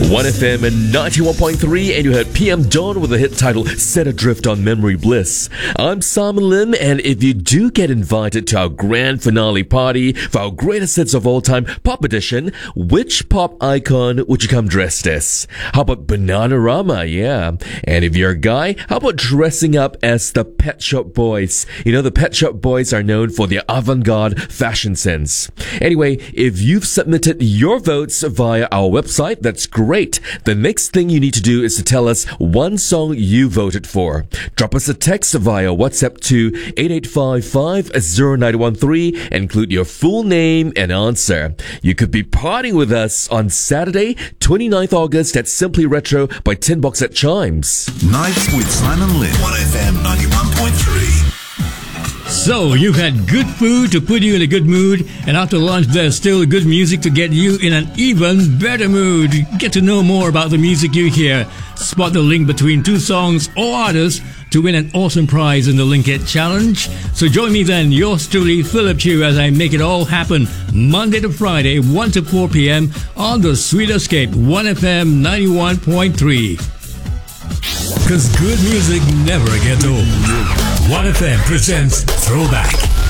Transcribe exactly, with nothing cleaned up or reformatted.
one F M and ninety-one point three, and you heard P M Dawn with the hit title Set Adrift on Memory Bliss. I'm Simon Lim, and if you do get invited to our grand finale party for our greatest hits of all time pop edition, which pop icon would you come dressed as? How about Bananarama? Yeah. And if you're a guy, how about dressing up as the Pet Shop Boys? You know, the Pet Shop Boys are known for their avant-garde fashion sense. Anyway, if you've submitted your votes via our website, that's great. The next thing you need to do is to tell us one song you voted for. Drop us a text via WhatsApp to eight eight five five zero nine one three and include your full name and answer. You could be partying with us on Saturday, twenty-ninth of August at Simply Retro by Tin Box at Chimes. Nights with Simon Lim. one F M ninety-one point three. So, you've had good food to put you in a good mood, and after lunch there's still good music to get you in an even better mood. Get to know more about the music you hear. Spot the link between two songs or artists to win an awesome prize in the Link It Challenge. So join me then, yours truly, Philip Chew, as I make it all happen Monday to Friday, one to four p.m. on the Sweet Escape, one F M ninety-one point three. Cause good music never gets old. one F M presents Throwback.